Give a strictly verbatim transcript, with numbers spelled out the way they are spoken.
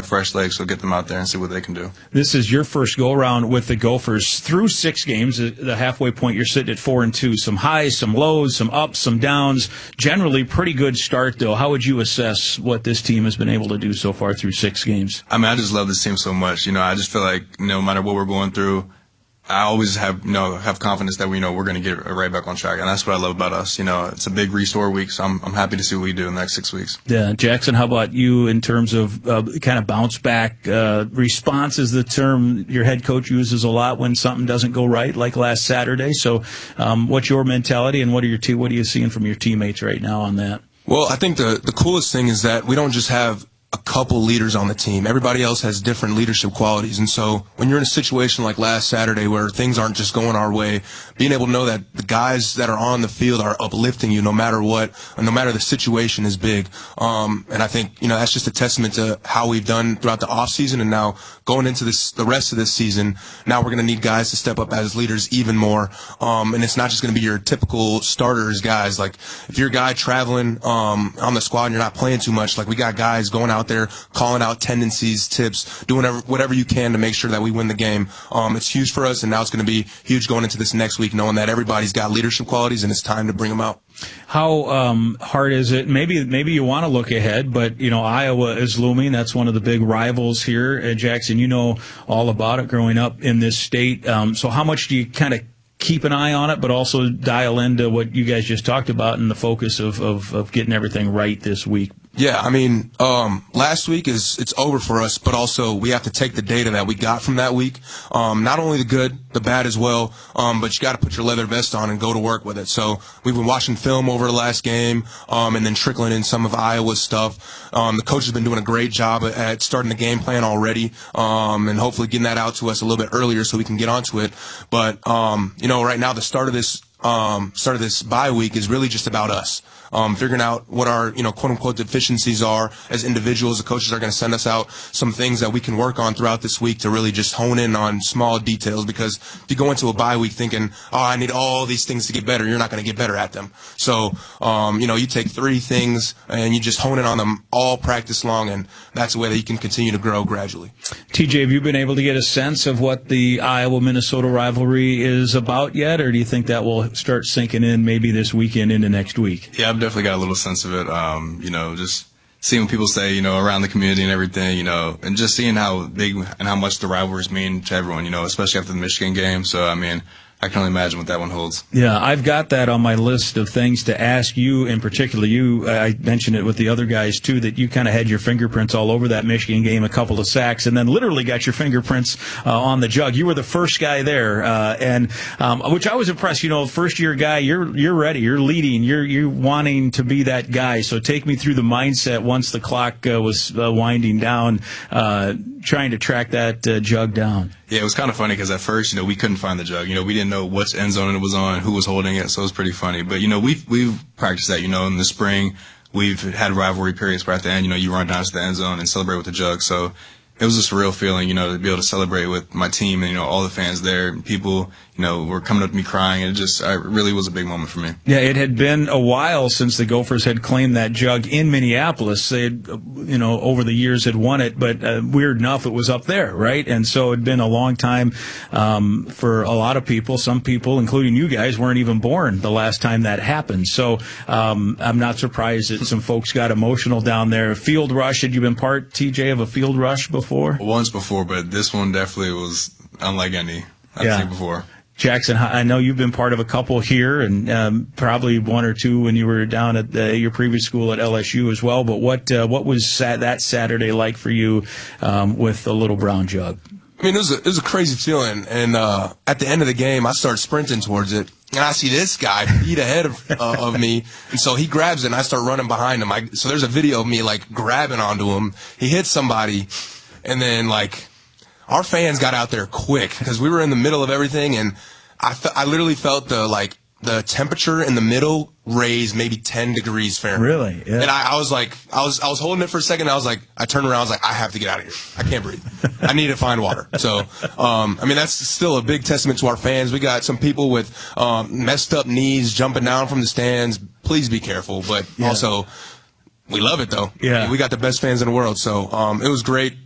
fresh legs, so get them out there and see what they can do. This is your first go-around with the Gophers through six games. The halfway point, you're sitting at four and two. Some highs, some lows, some ups, some downs. Generally, pretty good start, though. How would you assess what this team has been able to do so far through six games? I mean, I just love this team so much. You know, I just feel like no matter what we're going through, I always have, you know, have confidence that we know we're going to get right back on track, and that's what I love about us. You know, it's a big restore week, so I'm I'm happy to see what we do in the next six weeks. Yeah, Jackson, how about you in terms of uh, kind of bounce back? Uh, response is the term your head coach uses a lot when something doesn't go right, like last Saturday. So, um, what's your mentality, and what are your te- what are you seeing from your teammates right now on that? Well, I think the the coolest thing is that we don't just have a couple leaders on the team. Everybody else has different leadership qualities. And so when you're in a situation like last Saturday where things aren't just going our way, being able to know that the guys that are on the field are uplifting you no matter what, and no matter the situation is big. Um, and I think, you know, that's just a testament to how we've done throughout the offseason, and now going into this, the rest of this season, now we're going to need guys to step up as leaders even more. Um, and it's not just going to be your typical starters guys. Like if you're a guy traveling, um, on the squad and you're not playing too much, like we got guys going out out there calling out tendencies, tips, doing whatever, whatever you can to make sure that we win the game. Um, it's huge for us, and now it's going to be huge going into this next week, knowing that everybody's got leadership qualities and it's time to bring them out. How um, hard is it? Maybe maybe you want to look ahead, but you know Iowa is looming. That's one of the big rivals here. Uh, Jackson, you know all about it growing up in this state. Um, so how much do you kind of keep an eye on it, but also dial into what you guys just talked about and the focus of, of, of getting everything right this week? Yeah, I mean, um, last week is, it's over for us, but also we have to take the data that we got from that week. Um, not only the good, the bad as well, um, but you got to put your leather vest on and go to work with it. So we've been watching film over the last game, um, and then trickling in some of Iowa's stuff. Um, the coach has been doing a great job at starting the game plan already, um, and hopefully getting that out to us a little bit earlier so we can get onto it. But, um, you know, right now the start of this, um, start of this bye week is really just about us. Um, figuring out what our, you know, quote unquote deficiencies are as individuals. The coaches are going to send us out some things that we can work on throughout this week to really just hone in on small details, because if you go into a bye week thinking, oh, I need all these things to get better, you're not going to get better at them. So, um, you know, you take three things and you just hone in on them all practice long, and that's the way that you can continue to grow gradually. T J, have you been able to get a sense of what the Iowa-Minnesota rivalry is about yet, or do you think that will start sinking in maybe this weekend into next week? Yeah, I've definitely got a little sense of it. Um, you know, just seeing what people say, you know, around the community and everything, you know, and just seeing how big and how much the rivalries mean to everyone, you know, especially after the Michigan game. So, I mean, I can only imagine what that one holds. Yeah, I've got that on my list of things to ask you in particular. You, I mentioned it with the other guys too, that you kind of had your fingerprints all over that Michigan game, a couple of sacks, and then literally got your fingerprints uh, on the jug. You were the first guy there, uh, and um, which I was impressed. You know, first year guy, you're you're ready, you're leading, you're you're wanting to be that guy. So take me through the mindset once the clock uh, was uh, winding down, uh, trying to track that uh, jug down. Yeah, it was kind of funny because at first, you know, we couldn't find the jug. You know, we didn't know which end zone it was on, who was holding it, so it was pretty funny. But, you know, we've, we've practiced that, you know, in the spring. We've had rivalry periods where at the end, you know, you run down to the end zone and celebrate with the jug. So it was just a real feeling, you know, to be able to celebrate with my team and, you know, all the fans there. And people, you know, were coming up to me crying. It just it really was a big moment for me. Yeah, it had been a while since the Gophers had claimed that jug in Minneapolis. They had, you know, over the years had won it, but uh, weird enough, it was up there, right? And so it had been a long time um, for a lot of people. Some people, including you guys, weren't even born the last time that happened. So um, I'm not surprised that some folks got emotional down there. Field rush, had you been part, T J, of a field rush before? Once before, but this one definitely was unlike any I've yeah. seen before. Jackson, I know you've been part of a couple here, and um, probably one or two when you were down at the, your previous school at L S U as well. But what uh, what was sa- that Saturday like for you um, with the little brown jug? I mean, it was a, it was a crazy feeling, and uh, at the end of the game, I start sprinting towards it, and I see this guy feet ahead of, uh, of me, and so he grabs it, and I start running behind him. I, so there's a video of me, like, grabbing onto him. He hits somebody, and then, like, our fans got out there quick because we were in the middle of everything, and I, fe- I literally felt the, like, the temperature in the middle raise maybe ten degrees Fahrenheit. Really? Yeah. And I, I was like, I was, I was holding it for a second. And I was like, I turned around. I was like, I have to get out of here. I can't breathe. I need to find water. So, um, I mean, that's still a big testament to our fans. We got some people with um, messed up knees jumping down from the stands. Please be careful. But yeah. also, we love it though. Yeah. We got the best fans in the world. So, um, it was great.